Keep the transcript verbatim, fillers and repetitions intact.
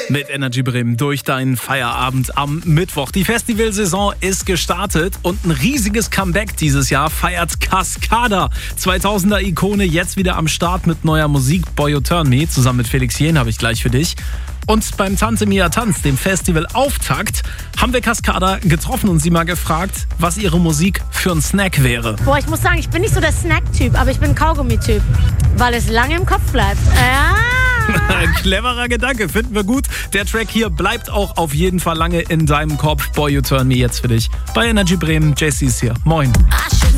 Mit Energy Bremen durch deinen Feierabend am Mittwoch. Die Festivalsaison ist gestartet und ein riesiges Comeback dieses Jahr feiert Cascada. zweitausender-Ikone jetzt wieder am Start mit neuer Musik. Boy You Turn Me, zusammen mit Felix Jähn habe ich gleich für dich. Und beim Tante Mia Tanz, dem Festival-Auftakt, haben wir Cascada getroffen und sie mal gefragt, was ihre Musik für ein Snack wäre. Boah, ich muss sagen, ich bin nicht so der Snack-Typ, aber ich bin Kaugummi-Typ, weil es lange im Kopf bleibt. Ja. Cleverer Gedanke, finden wir gut. Der Track hier bleibt auch auf jeden Fall lange in deinem Kopf. Boy You Turn Me jetzt für dich. Bei Energy Bremen, J C ist hier. Moin.